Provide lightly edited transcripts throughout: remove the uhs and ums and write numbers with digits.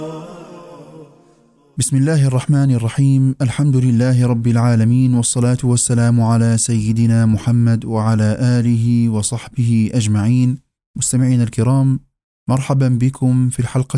بسم الله الرحمن الرحيم. الحمد لله رب العالمين، والصلاة والسلام على سيدنا محمد وعلى آله وصحبه أجمعين. مستمعين الكرام، مرحبا بكم في الحلقة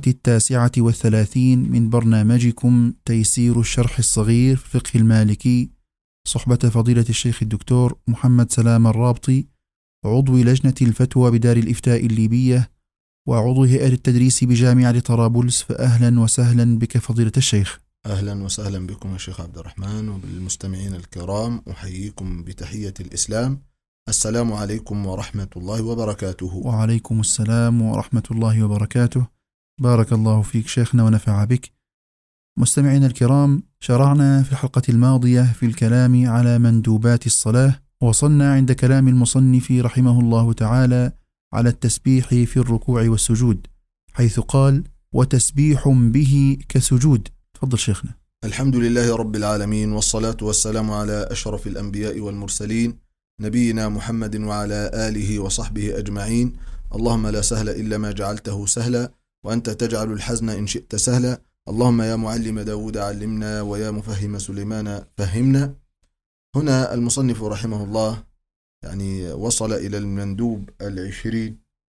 39 من برنامجكم تيسير الشرح الصغير في الفقه المالكي، صحبة فضيلة الشيخ الدكتور محمد سلام الرابطي، عضو لجنة الفتوى بدار الإفتاء الليبية وعضو هيئة التدريس بجامعة طرابلس. فأهلا وسهلا بك فضيلة الشيخ. أهلا وسهلا بكم الشيخ عبد الرحمن وبالمستمعين الكرام، أحييكم بتحية الإسلام. السلام عليكم ورحمة الله وبركاته. وعليكم السلام ورحمة الله وبركاته. بارك الله فيك شيخنا ونفع بك. مستمعين الكرام، شرعنا في الحلقة الماضية في الكلام على مندوبات الصلاة، ووصلنا عند كلام المصنف رحمه الله تعالى على التسبيح في الركوع والسجود، حيث قال: وتسبيح به كسجود. تفضل شيخنا. الحمد لله رب العالمين، والصلاة والسلام على أشرف الأنبياء والمرسلين، نبينا محمد وعلى آله وصحبه أجمعين. اللهم لا سهل إلا ما جعلته سهلا، وأنت تجعل الحزن إن شئت سهلا. اللهم يا معلم داود علمنا، ويا مفهم سليمان فهمنا. هنا المصنف رحمه الله وصل إلى المندوب 20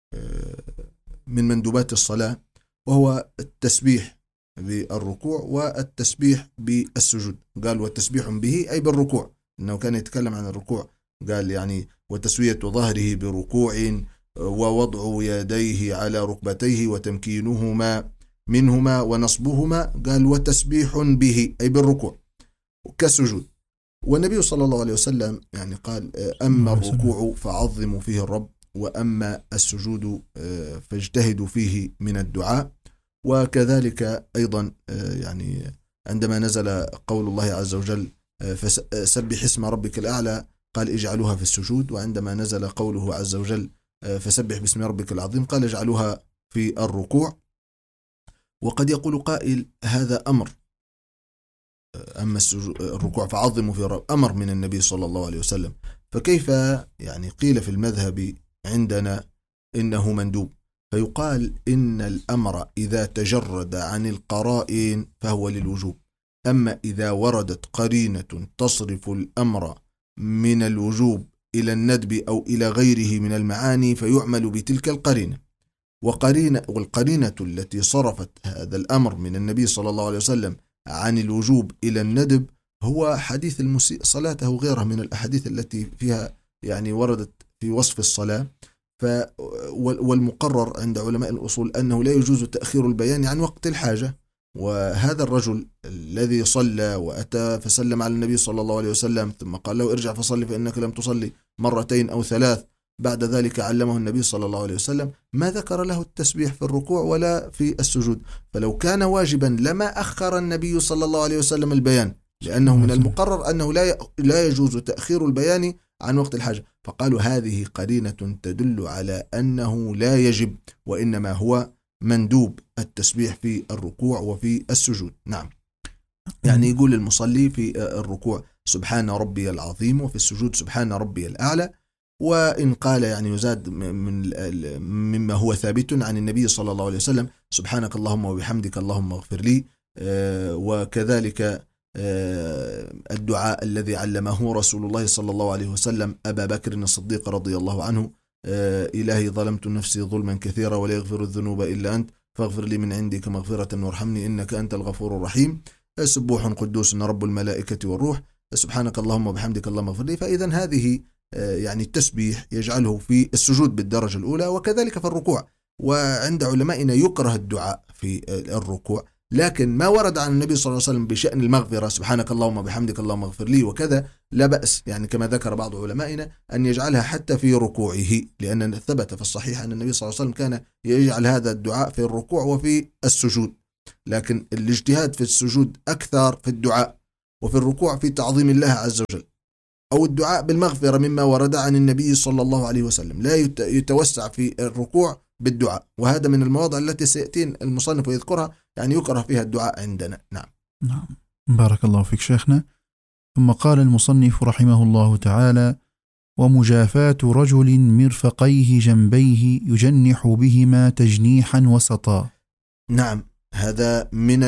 من مندوبات الصلاة، وهو التسبيح بالركوع والتسبيح بالسجود. قال والتسبيح به أي بالركوع، إنه كان يتكلم عن الركوع. قال وتسوية ظهره بركوع، ووضع يديه على ركبتيه وتمكينهما منهما ونصبهما. قال وتسبيح به أي بالركوع كسجود. والنبي صلى الله عليه وسلم قال: أما الركوع فعظموا فيه الرب، وأما السجود فاجتهدوا فيه من الدعاء. وكذلك أيضا عندما نزل قول الله عز وجل: فسبح اسم ربك الأعلى، قال: اجعلوها في السجود. وعندما نزل قوله عز وجل: فسبح باسم ربك العظيم، قال: اجعلوها في الركوع. وقد يقول قائل: هذا أمر، أما الركوع فعظموا في الرب أمر من النبي صلى الله عليه وسلم، فكيف قيل في المذهب عندنا إنه مندوب؟ فيقال إن الأمر إذا تجرد عن القرائن فهو للوجوب، أما إذا وردت قرينة تصرف الأمر من الوجوب إلى الندب أو إلى غيره من المعاني فيعمل بتلك القرينة. والقرينة التي صرفت هذا الأمر من النبي صلى الله عليه وسلم عن الوجوب إلى الندب هو حديث المسيء صلاته وغيرها من الأحاديث التي فيها وردت في وصف الصلاة. والمقرر عند علماء الأصول أنه لا يجوز تأخير البيان عن وقت الحاجة. وهذا الرجل الذي صلى وأتى فسلم على النبي صلى الله عليه وسلم، ثم قال له: ارجع فصلي فإنك لم تصلي مرتين أو 3. بعد ذلك علمه النبي صلى الله عليه وسلم، ما ذكر له التسبيح في الركوع ولا في السجود. فلو كان واجبا لما أخر النبي صلى الله عليه وسلم البيان، لأنه من المقرر أنه لا يجوز تأخير البيان عن وقت الحاجة. فقالوا هذه قرينة تدل على أنه لا يجب، وإنما هو مندوب التسبيح في الركوع وفي السجود. نعم، يقول المصلي في الركوع: سبحان ربي العظيم، وفي السجود: سبحان ربي الأعلى. وإن قال يزاد مما هو ثابت عن النبي صلى الله عليه وسلم: سبحانك اللهم وبحمدك اللهم اغفر لي. وكذلك الدعاء الذي علمه رسول الله صلى الله عليه وسلم أبا بكر الصديق رضي الله عنه: إلهي ظلمت نفسي ظلما كثيرا ولا يغفر الذنوب إلا أنت، فاغفر لي من عندك مغفرة وارحمني إنك أنت الغفور الرحيم. سبوح قدوس رب الملائكة والروح، سبحانك اللهم وبحمدك اللهم اغفر لي. فإذا هذه التسبيح يجعله في السجود بالدرجة الأولى، وكذلك في الركوع. وعند علمائنا يكره الدعاء في الركوع، لكن ما ورد عن النبي صلى الله عليه وسلم بشأن المغفرة: سبحانك اللهم وبحمدك اللهم اغفر لي وكذا، لا بأس كما ذكر بعض علمائنا أن يجعلها حتى في ركوعه، لأن ثبت في الصحيح أن النبي صلى الله عليه وسلم كان يجعل هذا الدعاء في الركوع وفي السجود. لكن الاجتهاد في السجود أكثر في الدعاء، وفي الركوع في تعظيم الله عز وجل، أو الدعاء بالمغفرة مما ورد عن النبي صلى الله عليه وسلم. لا يتوسع في الركوع بالدعاء، وهذا من المواضع التي سيأتين المصنف يذكرها يكره فيها الدعاء عندنا. نعم، بارك الله فيك شيخنا. ثم قال المصنف رحمه الله تعالى: ومجافاة رجل مرفقيه جنبيه يجنح بهما تجنيحا وسطا. نعم، هذا من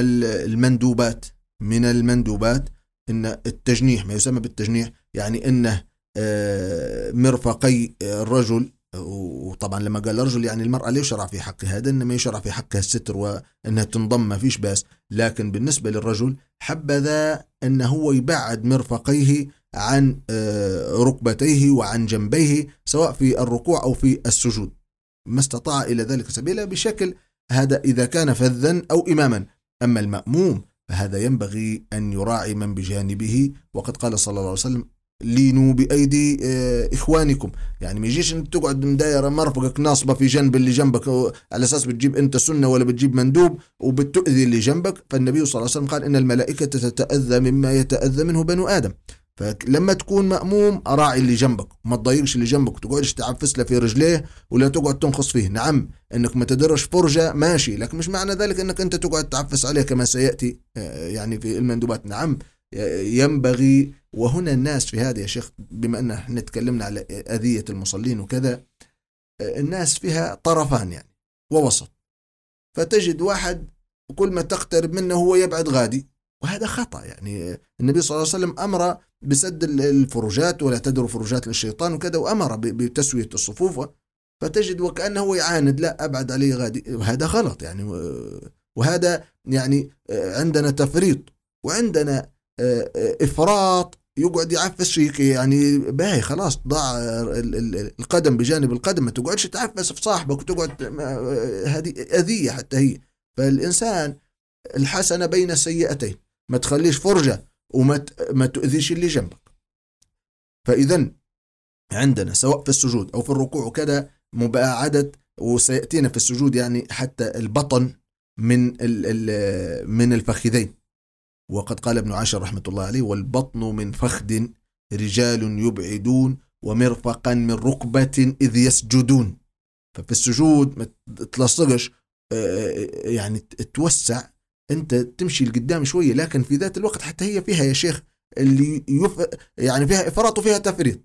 المندوبات إن التجنيح، ما يسمى بالتجنيح، يعني إنه مرفقي الرجل. وطبعا لما قال الرجل يعني المرأة لا يشرع في حقها هذا، إنما يشرع في حقها الستر وإنها تنضم، ما فيش باس. لكن بالنسبة للرجل حبذا أنه هو يبعد مرفقيه عن ركبتيه وعن جنبيه، سواء في الركوع أو في السجود، ما استطاع إلى ذلك سبيلا، بشكل هذا إذا كان فذا أو إماما. أما المأموم فهذا ينبغي أن يراعي من بجانبه، وقد قال صلى الله عليه وسلم: لينوا بأيدي إخوانكم. يعني ما يجيش أنت تقعد مدايرة مرفقك ناصبة في جنب اللي جنبك على أساس بتجيب أنت سنة ولا بتجيب مندوب وبتؤذي اللي جنبك. فالنبي صلى الله عليه وسلم قال: إن الملائكة تتأذى مما يتأذى منه بنو آدم. فلما تكون مأموم أراعي اللي جنبك، وما تضايقش اللي جنبك وتقعدش تعفس له في رجليه ولا تقعد تنخص فيه. نعم انك ما تدرش فرجة ماشي، لكن مش معنى ذلك انك انت تقعد تعفس عليه كما سيأتي يعني في المندوبات. نعم ينبغي. وهنا الناس في هذا يا شيخ، بما ان احنا تكلمنا على أذية المصلين وكذا، الناس فيها طرفان يعني ووسط. فتجد واحد كل ما تقترب منه هو يبعد غادي، وهذا خطأ. يعني النبي صلى الله عليه وسلم أمر بسد الفروجات ولا تدر فروجات للشيطان وكذا، وأمر بتسوية الصفوف. فتجد وكأنه هو يعاند: لا أبعد عليه غادي، وهذا غلط يعني. وهذا يعني عندنا تفريط وعندنا إفراط، يقعد يعفس فيك يعني باهي خلاص، ضع القدم بجانب القدم، ما تقعدش تعفس في صاحبك وتقعد، هذه أذية حتى هي. فالإنسان الحسنة بين السيئتين، ما تخليش فرجة وما تؤذيش اللي جنبك. فإذن عندنا سواء في السجود أو في الركوع وكذا مباعدة، وسيأتينا في السجود يعني حتى البطن من الفخذين. وقد قال ابن عاشر رحمة الله عليه: والبطن من فخذ رجال يبعدون ومرفقا من ركبة إذ يسجدون. ففي السجود ما تلصقش يعني توسع، أنت تمشي لقدام شوية، لكن في ذات الوقت حتى هي فيها يا شيخ اللي يعني فيها إفراط وفيها تفريط.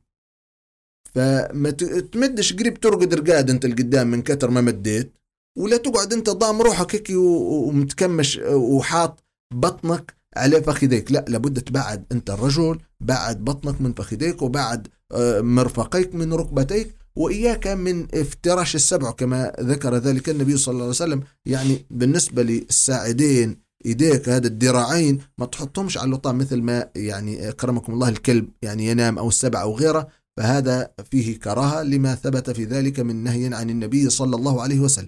فما تمدش قريب ترقد رقاد أنت القدام من كتر ما مديت، ولا تقعد أنت ضام روحك هيك ومتكمش وحاط بطنك على فخذيك. لا، لابد تبعد أنت الرجل، بعد بطنك من فخذيك، وبعد مرفقيك من ركبتيك، وإياك من افتراش السبع كما ذكر ذلك النبي صلى الله عليه وسلم. يعني بالنسبة للساعدين إيديك، هذا الذراعين ما تحطهمش على اللطام مثل ما يعني أكرمكم الله الكلب يعني ينام أو السبع أو غيره، فهذا فيه كراهة لما ثبت في ذلك من نهي عن النبي صلى الله عليه وسلم.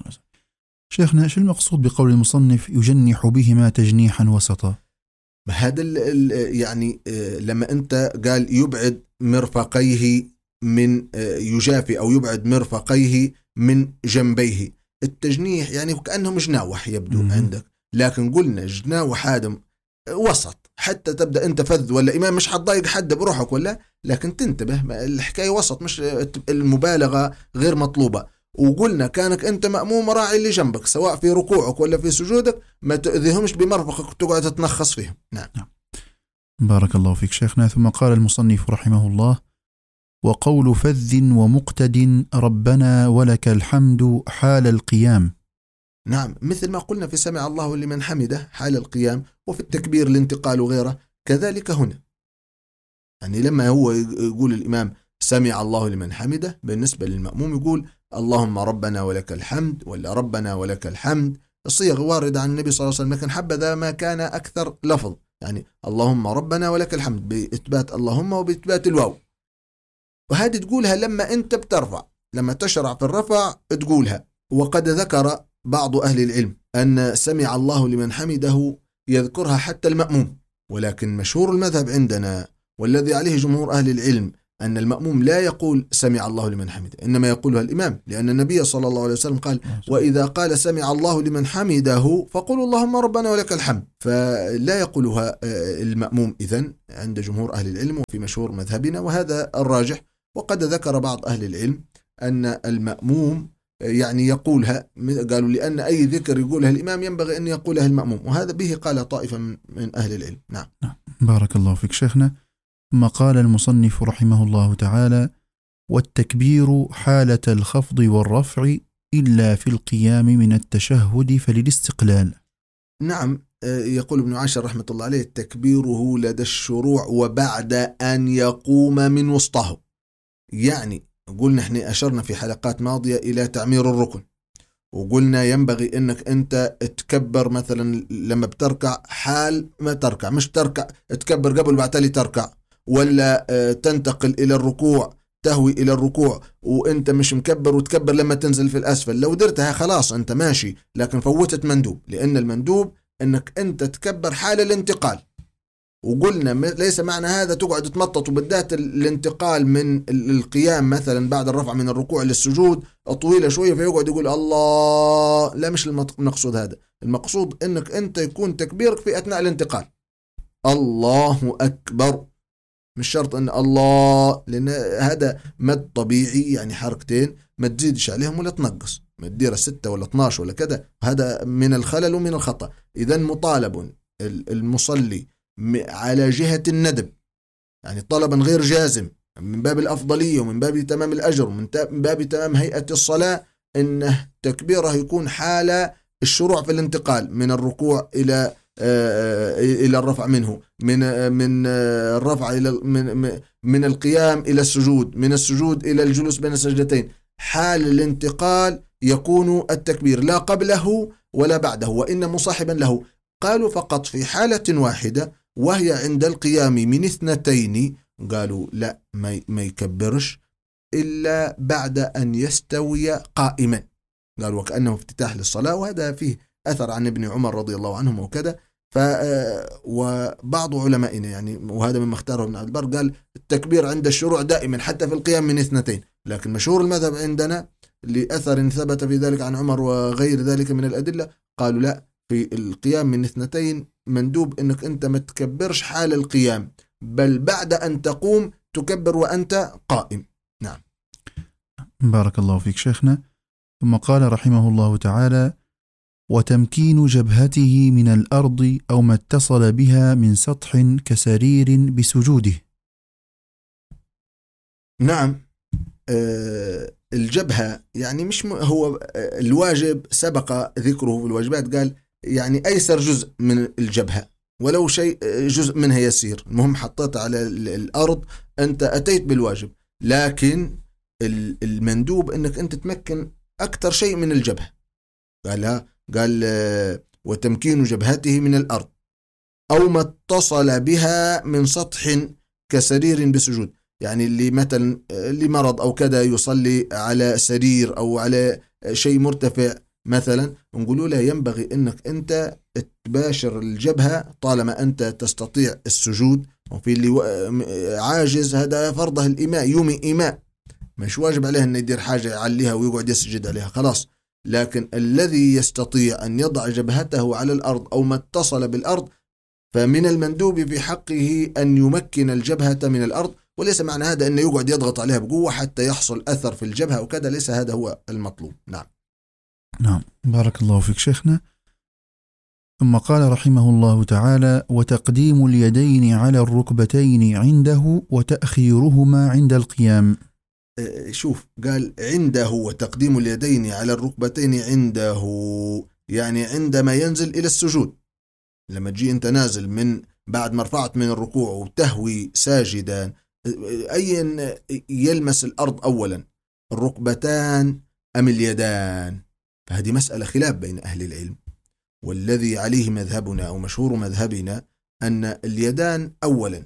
شيخنا، شو المقصود بقول المصنف يجنح بهما تجنيحا وسطا؟ هذا يعني لما أنت قال يبعد مرفقيه من يجافي أو يبعد مرفقيه من جنبيه، التجنيح يعني كأنه جناوح يبدو عندك، لكن قلنا جناوح هذا وسط، حتى تبدأ أنت فذ ولا إمام مش حتضايق حد بروحك ولا، لكن تنتبه الحكاية وسط، مش المبالغة غير مطلوبة. وقلنا كانك أنت مأموم راعي اللي جنبك سواء في ركوعك ولا في سجودك، ما تؤذيهمش بمرفقك وتقعد تتنخص فيهم. نعم. بارك الله فيك شيخنا. ثم قال المصنف رحمه الله: وقول فذ ومقتد ربنا ولك الحمد حال القيام. نعم، مثل ما قلنا في سمع الله لمن حمده حال القيام، وفي التكبير الانتقال وغيره، كذلك هنا. يعني لما هو يقول الإمام سمع الله لمن حمده، بالنسبة للمأموم يقول اللهم ربنا ولك الحمد، ولا ربنا ولك الحمد. الصيغ واردة عن النبي صلى الله عليه وسلم، لكن حبذا ما كان أكثر لفظ، يعني اللهم ربنا ولك الحمد بإثبات اللهم وبإثبات الواو. وهذه تقولها لما أنت بترفع، لما تشرع في الرفع تقولها. وقد ذكر بعض أهل العلم أن سمع الله لمن حمده يذكرها حتى المأموم، ولكن مشهور المذهب عندنا والذي عليه جمهور أهل العلم أن المأموم لا يقول سمع الله لمن حمده، إنما يقولها الإمام، لأن النبي صلى الله عليه وسلم قال وإذا قال سمع الله لمن حمده فقولوا اللهم ربنا ولك الحمد. فلا يقولها المأموم إذن عند جمهور أهل العلم وفي مشهور مذهبنا، وهذا الراجح. وقد ذكر بعض أهل العلم أن المأموم يعني يقولها، قالوا لأن أي ذكر يقولها الإمام ينبغي أن يقولها المأموم، وهذا به قال طائفة من أهل العلم. نعم. بارك الله فيك شيخنا. ثم قال المصنف رحمه الله تعالى: والتكبير حالة الخفض والرفع إلا في القيام من التشهد فللاستقلال. نعم. يقول ابن عاشر رحمة الله عليه: تكبيره لدى الشروع وبعد أن يقوم من وسطه. يعني قلنا احنا أشرنا في حلقات ماضية إلى تعمير الركن، وقلنا ينبغي انك انت تكبر مثلا لما بتركع حال ما تركع، مش تركع تكبر قبل بعد تالي تركع، ولا تنتقل الى الركوع تهوي الى الركوع وانت مش مكبر وتكبر لما تنزل في الاسفل. لو درتها خلاص انت ماشي، لكن فوتت مندوب، لان المندوب انك انت تكبر حال الانتقال. وقلنا ليس معنى هذا تقعد تمطط، وبالذات الانتقال من القيام مثلا بعد الرفع من الركوع للسجود طويلة شوية فيقعد يقول الله، لا مش المقصود هذا. المقصود انك انت يكون تكبيرك في اثناء الانتقال الله اكبر، مش شرط ان الله، لان هذا مد طبيعي يعني حركتين ما تزيدش عليهم ولا تنقص، ما تدير 6 ولا 12 ولا كذا، هذا من الخلل ومن الخطأ. اذا مطالب المصلي على جهة الندب، يعني طلبا غير جازم، من باب الأفضلية ومن باب تمام الأجر ومن باب تمام هيئة الصلاة، إنه تكبيره يكون حال الشروع في الانتقال من الركوع إلى الرفع منه، من الرفع إلى من القيام إلى السجود، من السجود إلى الجلوس بين السجدتين. حال الانتقال يكون التكبير لا قبله ولا بعده، وإن مصاحبا له. قالوا فقط في حالة واحدة وهي عند القيام من 2، قالوا لا ما يكبرش إلا بعد أن يستوي قائما. قالوا وكأنه افتتاح للصلاة، وهذا فيه أثر عن ابن عمر رضي الله عنهم وكذا. وبعض علمائنا يعني، وهذا مما اختاره ابن عبد البر، قال التكبير عند الشروع دائما حتى في القيام من 2. لكن مشهور المذهب عندنا لأثر ثبت في ذلك عن عمر وغير ذلك من الأدلة، قالوا لا، في القيام من 2 مندوب انك انت ما تكبرش حال القيام، بل بعد ان تقوم تكبر وانت قائم. نعم. بارك الله فيك شيخنا. ثم قال رحمه الله تعالى: وتمكين جبهته من الأرض أو ما اتصل بها من سطح كسرير بسجوده. نعم. الجبهة يعني مش هو الواجب سبق ذكره في الواجبات، قال يعني أيسر جزء من الجبهة ولو شيء جزء منها يسير، المهم حطيت على الأرض أنت أتيت بالواجب. لكن المندوب أنك أنت تمكن أكثر شيء من الجبهة. قال وتمكين جبهته من الأرض أو ما اتصل بها من سطح كسرير بسجود، يعني اللي مثلا اللي مرض أو كذا يصلي على سرير أو على شيء مرتفع مثلا، نقولوا له ينبغي أنك أنت تباشر الجبهة طالما أنت تستطيع السجود. وفي اللي عاجز هذا فرضه الإيماء، يومي إيماء، مش واجب عليه أن يدير حاجة يعليها ويقعد يسجد عليها خلاص. لكن الذي يستطيع أن يضع جبهته على الأرض أو ما اتصل بالأرض، فمن المندوب في حقه أن يمكن الجبهة من الأرض، وليس معنى هذا أنه يقعد يضغط عليها بقوة حتى يحصل أثر في الجبهة وكذا، ليس هذا هو المطلوب. نعم بارك الله فيك شيخنا. ثم قال رحمه الله تعالى: وتقديم اليدين على الركبتين عنده وتأخيرهما عند القيام. شوف، قال عنده وتقديم اليدين على الركبتين عنده، يعني عندما ينزل إلى السجود. لما تجي أنت نازل من بعد ما رفعت من الركوع وتهوي ساجدا، أي يلمس الأرض أولا، الركبتان أم اليدان؟ فهذه مسألة خلاف بين أهل العلم، والذي عليه مذهبنا أو مشهور مذهبنا أن اليدان أولا،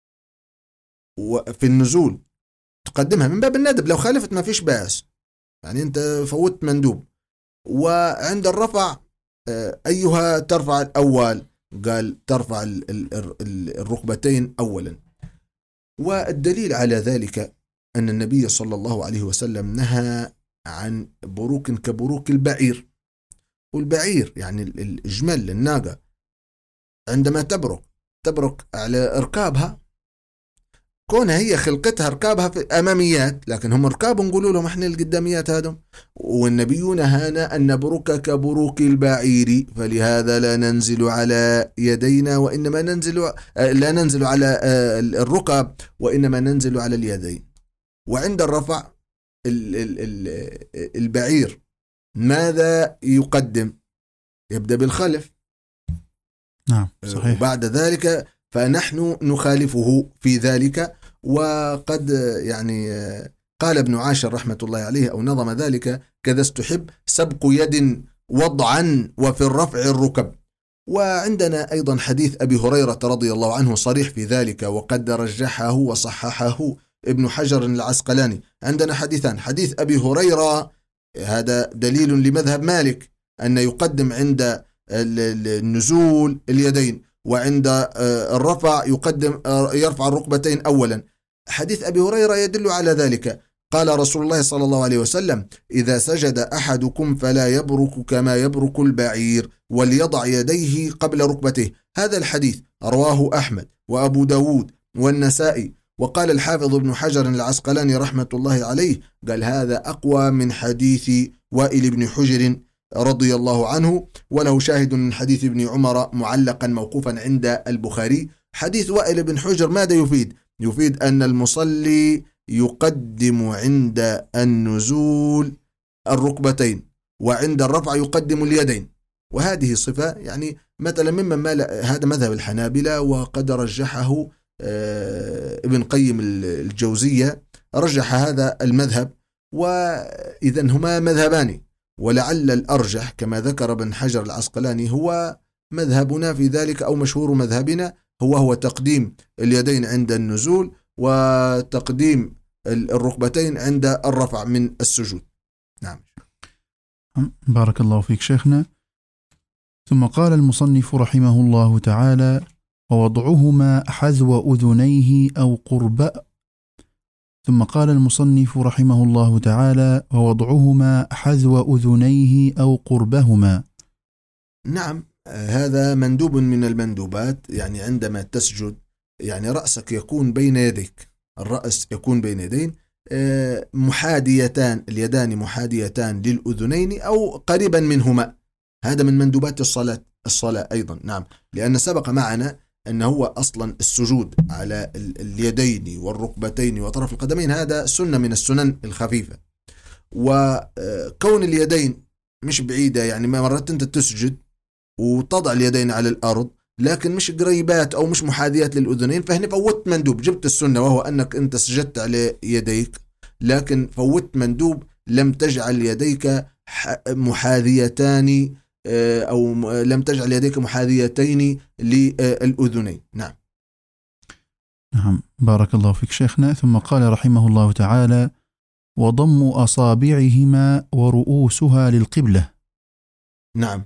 وفي النزول تقدمها من باب الندب، لو خالفت ما فيش بأس، يعني أنت فوت مندوب. وعند الرفع أيها ترفع الأول؟ قال ترفع الركبتين أولا. والدليل على ذلك أن النبي صلى الله عليه وسلم نهى عن بروك كبروك البعير. والبعير يعني الجمل، الناقة، عندما تبرك على إركابها، كونها هي خلقتها إركابها في أماميات، لكن هم إركاب نقولوا لهم إحنا القداميات هذم. والنبي نهانا أن نبرك كبروك البعير، فلهذا لا ننزل على يدينا وإنما لا ننزل على الركب وإنما ننزل على اليدين. وعند الرفع البعير ماذا يقدم؟ يبدأ بالخلف، نعم صحيح. وبعد ذلك فنحن نخالفه في ذلك. وقد يعني قال ابن عاشر رحمة الله عليه أو نظم ذلك: كذا استحب سبق يد وضعا وفي الرفع الركب. وعندنا أيضا حديث أبي هريرة رضي الله عنه صريح في ذلك، وقد رجحه وصححه ابن حجر العسقلاني. عندنا حديثان: حديث أبي هريرة هذا دليل لمذهب مالك أن يقدم عند النزول اليدين، وعند الرفع يرفع الركبتين أولا. حديث أبي هريرة يدل على ذلك. قال رسول الله صلى الله عليه وسلم: إذا سجد أحدكم فلا يبرك كما يبرك البعير، وليضع يديه قبل ركبته. هذا الحديث رواه أحمد وأبو داود والنسائي. وقال الحافظ ابن حجر العسقلاني رحمة الله عليه، قال: هذا أقوى من حديث وائل بن حجر رضي الله عنه، وله شاهد من حديث ابن عمر معلقا موقوفا عند البخاري. حديث وائل بن حجر ماذا يفيد؟ يفيد أن المصلي يقدم عند النزول الركبتين، وعند الرفع يقدم اليدين. وهذه صفة يعني مثلا ممن هذا مذهب الحنابلة، وقد رجحه ابن قيم الجوزية، رجح هذا المذهب. وإذن هما مذهبان، ولعل الأرجح كما ذكر ابن حجر العسقلاني هو مذهبنا في ذلك، أو مشهور مذهبنا هو تقديم اليدين عند النزول، وتقديم الركبتين عند الرفع من السجود. نعم. بارك الله فيك شيخنا. ثم قال المصنف رحمه الله تعالى: ووضعهما حذو أذنيه أو قرب. ثم قال المصنف رحمه الله تعالى: ووضعهما حذو أذنيه أو قربهما. نعم، هذا مندوب من المندوبات. يعني عندما تسجد يعني رأسك يكون بين يديك، الرأس يكون بين يدين محاذيتان، اليدان محاذيتان للأذنين أو قريبا منهما. هذا من مندوبات الصلاة أيضا. نعم، لأن سبق معنا أنه هو أصلا السجود على اليدين والركبتين وطرف القدمين هذا سنة من السنن الخفيفة. وكون اليدين مش بعيدة، يعني مرات أنت تسجد وتضع اليدين على الأرض لكن مش قريبات أو مش محاذيات للأذنين، فهنا فوت مندوب. جبت السنة وهو أنك أنت سجدت على يديك، لكن فوت مندوب لم تجعل يديك محاذيتان أو لم تجعل يديك محاذيتين للأذنين. نعم. نعم بارك الله فيك شيخنا. ثم قال رحمه الله تعالى: وضم أصابعهما ورؤوسها للقبلة. نعم،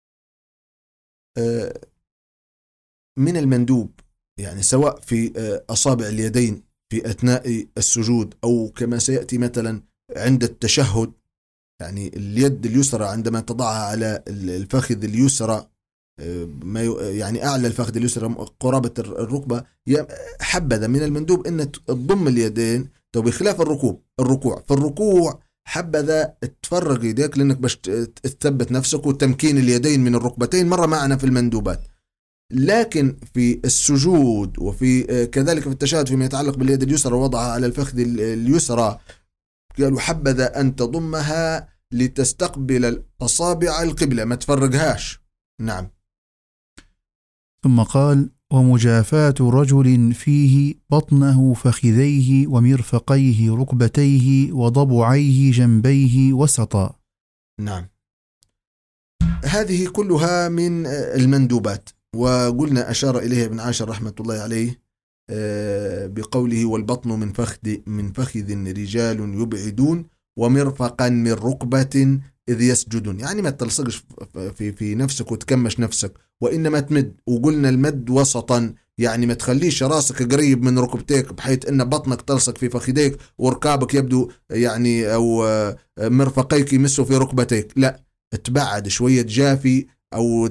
من المندوب يعني سواء في أصابع اليدين في أثناء السجود، أو كما سيأتي مثلا عند التشهد، يعني اليد اليسرى عندما تضعها على الفخذ اليسرى، يعني أعلى الفخذ اليسرى قرابة الركبة، حبذا من المندوب أن تضم اليدين. بخلاف الركوع في الركوع حبذا تفرغ يديك، لأنك باش تثبت نفسك، وتمكين اليدين من الركبتين مرة معنا في المندوبات. لكن في السجود وفي كذلك في التشهد فيما يتعلق باليد اليسرى ووضعها على الفخذ اليسرى، قالوا حبذا أن تضمها لتستقبل الأصابع القبلة، ما تفرقهاش. نعم. ثم قال: ومجافاة رجل فيه بطنه فخذيه ومرفقيه ركبتيه وضبعيه جنبيه وسطا. نعم، هذه كلها من المندوبات. وقلنا أشار إليها ابن عاشر رحمة الله عليه بقوله: والبطن من فخذ رجال يبعدون ومرفقا من ركبة إذ يسجدون. يعني ما تلصقش في نفسك وتكمش نفسك، وإنما تمد. وقلنا المد وسطا، يعني ما تخليش راسك قريب من ركبتيك بحيث أن بطنك تلصق في فخذيك وركابك يبدو يعني أو مرفقيك يمسوا في ركبتيك، لا، تبعد شوية جافي أو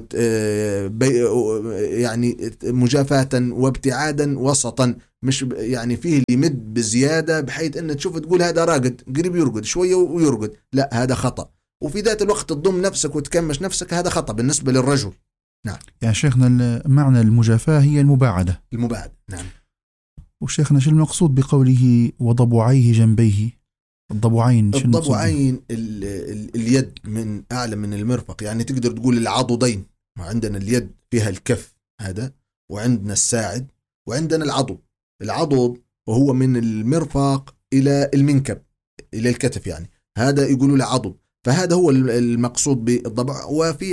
يعني مجافاة وابتعادا وسطا، مش يعني فيه اللي يمد بزيادة بحيث أن تشوف تقول هذا راقد قريب يرقد شوية ويرقد، لا، هذا خطأ. وفي ذات الوقت تضم نفسك وتكمش نفسك، هذا خطأ بالنسبة للرجل. نعم. يعني شيخنا معنى المجافاة هي المباعدة. نعم. وشيخنا شو المقصود بقوله وضبعيه جنبيه؟ الضبعين اليد من أعلى من المرفق، يعني تقدر تقول العضدين. عندنا اليد فيها الكف هذا، وعندنا الساعد، وعندنا العضد وهو من المرفق إلى المنكب إلى الكتف، يعني هذا يقولوا له عضد. فهذا هو المقصود بالضبع. وفي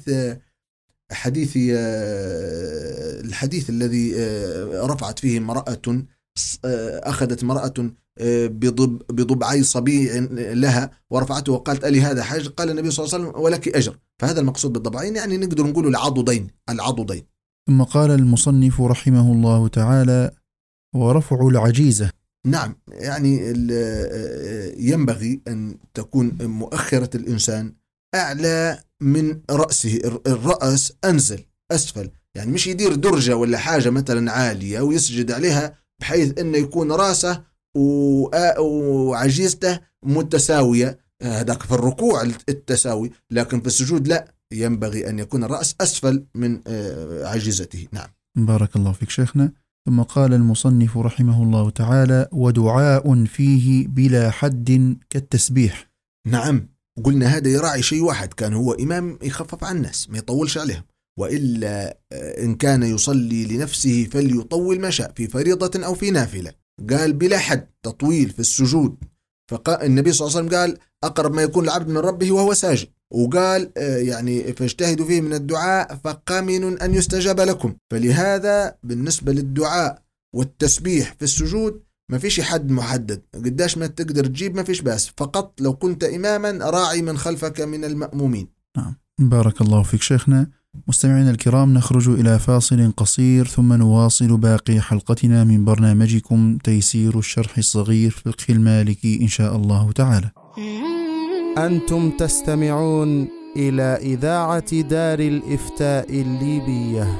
الحديث الذي رفعت فيه امرأة، أخذت امرأة بضبعي صبي لها ورفعته وقالت ألي هذا حج؟ قال النبي صلى الله عليه وسلم ولك أجر. فهذا المقصود بالضبعين، يعني نقدر نقول العضدين. ثم قال المصنف رحمه الله تعالى: ورفع العجيزة. نعم، يعني ينبغي أن تكون مؤخرة الإنسان أعلى من رأسه، الرأس أنزل أسفل، يعني مش يدير درجة ولا حاجة مثلا عالية ويسجد عليها بحيث أنه يكون رأسه وعجيزته متساوية، هذاك في الركوع التساوي، لكن في السجود لا، ينبغي أن يكون الرأس أسفل من عجيزته. نعم، بارك الله فيك شيخنا. ثم قال المصنف رحمه الله تعالى: ودعاء فيه بلا حد كالتسبيح. نعم، قلنا هذا يراعي شيء واحد، كان هو إمام يخفف عن الناس ما يطولش عليهم، وإلا إن كان يصلي لنفسه فليطول ما شاء في فريضة أو في نافلة. قال بلا حد تطويل في السجود، فالنبي صلى الله عليه وسلم قال أقرب ما يكون العبد من ربه وهو ساجد، وقال يعني فاجتهدوا فيه من الدعاء فقامن أن يستجاب لكم. فلهذا بالنسبة للدعاء والتسبيح في السجود ما فيش حد محدد، قداش ما تقدر تجيب ما فيش باس، فقط لو كنت إماما راعي من خلفك من المأمومين. نعم، بارك الله فيك شيخنا. مستمعينا الكرام، نخرج إلى فاصل قصير ثم نواصل باقي حلقتنا من برنامجكم تيسير الشرح الصغير في الفقه المالكي إن شاء الله تعالى. أنتم تستمعون إلى إذاعة دار الإفتاء الليبية.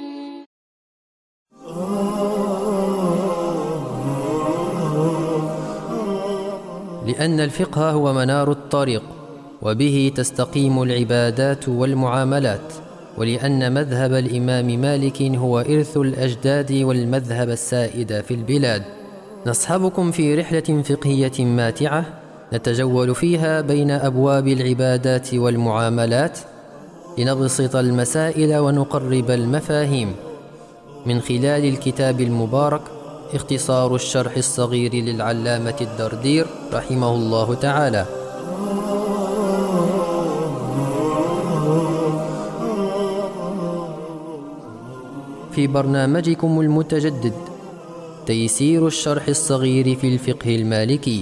لأن الفقه هو منار الطريق، وبه تستقيم العبادات والمعاملات، ولأن مذهب الإمام مالك هو إرث الأجداد والمذهب السائد في البلاد. نصحبكم في رحلة فقهية ماتعة نتجول فيها بين أبواب العبادات والمعاملات لنبسط المسائل ونقرب المفاهيم، من خلال الكتاب المبارك اختصار الشرح الصغير للعلامة الدردير رحمه الله تعالى. في برنامجكم المتجدد تيسير الشرح الصغير في الفقه المالكي،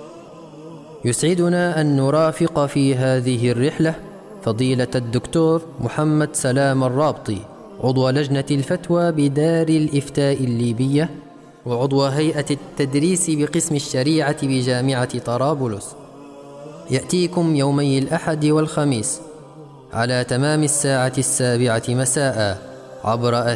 يسعدنا أن نرافق في هذه الرحلة فضيلة الدكتور محمد سلام الرابطي، عضو لجنة الفتوى بدار الإفتاء الليبية وعضو هيئة التدريس بقسم الشريعة بجامعة طرابلس. يأتيكم يومي الأحد والخميس على تمام الساعة 7 مساء عبر